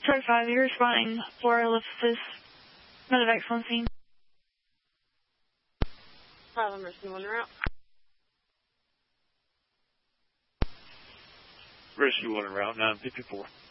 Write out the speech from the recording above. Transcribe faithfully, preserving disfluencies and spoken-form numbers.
Truck five, you're responding for ellipsis. Medevac on scene. five, Emerson one route. Rescue one route nine fifty-four.